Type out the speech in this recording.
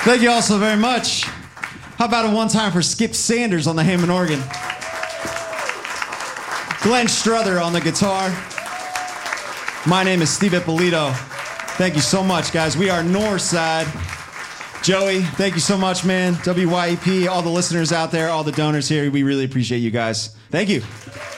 Thank you all so very much. How about a one time for Skip Sanders on the Hammond organ? Glenn Struther on the guitar. My name is Steve Ippolito. Thank you so much, guys. We are Northside. Joey, thank you so much, man. WYEP, all the listeners out there, all the donors here, we really appreciate you guys. Thank you.